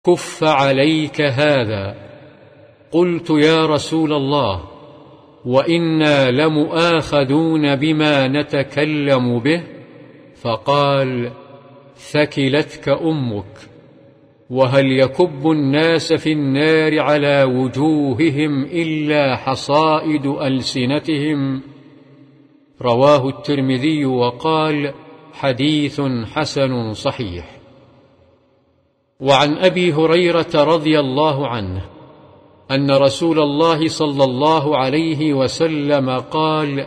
كف عليك هذا. قلت يا رسول الله وإنا لمؤاخذون بما نتكلم به؟ فقال ثكلتك أمك. وهل يكب الناس في النار على وجوههم إلا حصائد ألسنتهم؟ رواه الترمذي وقال حديث حسن صحيح. وعن أبي هريرة رضي الله عنه أن رسول الله صلى الله عليه وسلم قال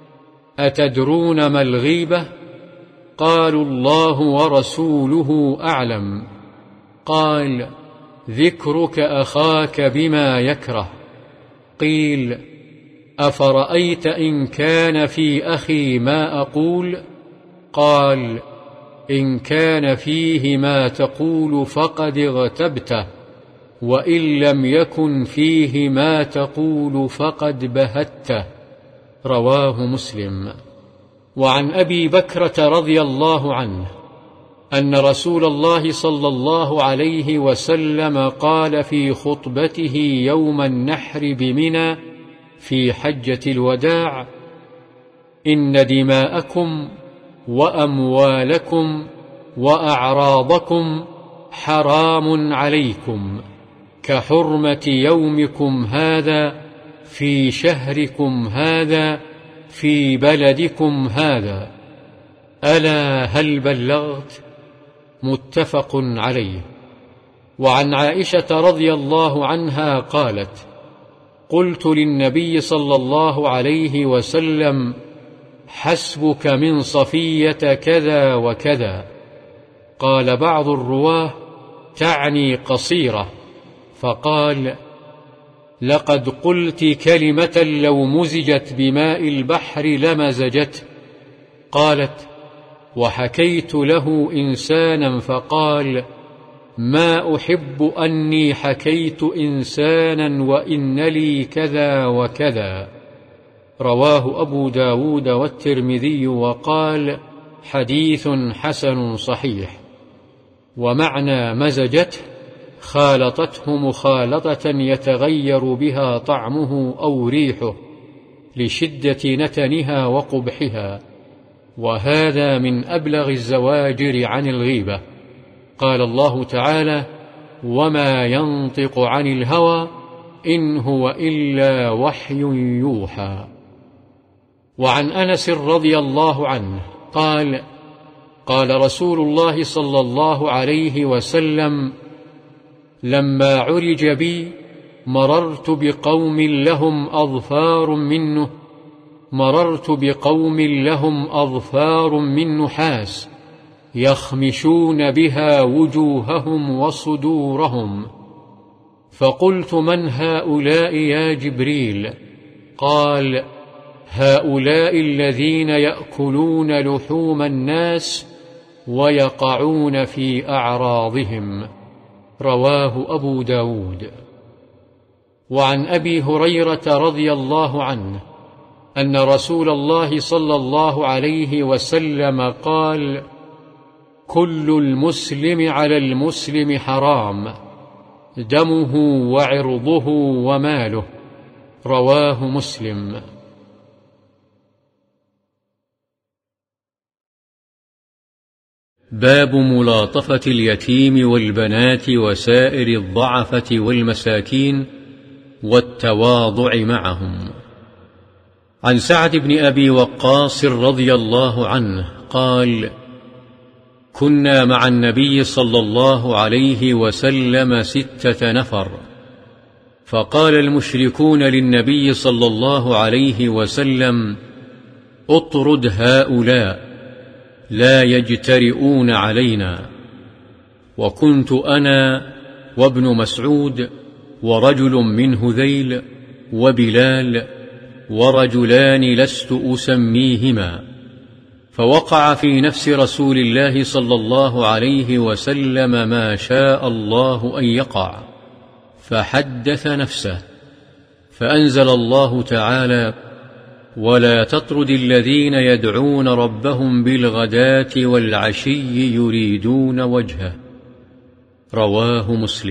أتدرون ما الغيبة؟ قالوا الله ورسوله أعلم. قال ذكرك أخاك بما يكره. قيل أفرأيت إن كان في أخي ما أقول؟ قال إن كان فيه ما تقول فقد اغتبته، وإن لم يكن فيه ما تقول فقد بهته. رواه مسلم. وعن أبي بكرة رضي الله عنه أن رسول الله صلى الله عليه وسلم قال في خطبته يوم النحر بمنى في حجة الوداع إن دماءكم وأموالكم وأعراضكم حرام عليكم كحرمة يومكم هذا في شهركم هذا في بلدكم هذا. ألا هل بلغت؟ متفق عليه. وعن عائشة رضي الله عنها قالت قلت للنبي صلى الله عليه وسلم حسبك من صفية كذا وكذا. قال بعض الرواه تعني قصيرة، فقال لقد قلت كلمة لو مزجت بماء البحر لمزجته. قالت وحكيت له إنسانا فقال ما أحب أني حكيت إنسانا وإن لي كذا وكذا. رواه أبو داود والترمذي وقال حديث حسن صحيح. ومعنى مزجته خالطته مخالطة يتغير بها طعمه أو ريحه لشدة نتنها وقبحها، وهذا من أبلغ الزواجر عن الغيبة. قال الله تعالى وما ينطق عن الهوى إن هو إلا وحي يوحى. وعن أنس رضي الله عنه قال قال رسول الله صلى الله عليه وسلم لما عرج بي مررت بقوم لهم أظفار من نحاس يخمشون بها وجوههم وصدورهم، فقلت من هؤلاء يا جبريل؟ قال هؤلاء الذين يأكلون لحوم الناس ويقعون في أعراضهم. رواه أبو داود. وعن أبي هريرة رضي الله عنه أن رسول الله صلى الله عليه وسلم قال كل المسلم على المسلم حرام دمه وعرضه وماله. رواه مسلم. باب ملاطفة اليتيم والبنات وسائر الضعفة والمساكين والتواضع معهم. عن سعد بن أبي وقاص رضي الله عنه قال كنا مع النبي صلى الله عليه وسلم 6 نفر، فقال المشركون للنبي صلى الله عليه وسلم اطرد هؤلاء لا يجترئون علينا. وكنت أنا وابن مسعود ورجل من هذيل وبلال ورجلان لست أسميهما، فوقع في نفس رسول الله صلى الله عليه وسلم ما شاء الله أن يقع، فحدث نفسه، فأنزل الله تعالى ولا تطرد الذين يدعون ربهم بالغداة والعشي يريدون وجهه. رواه مسلم.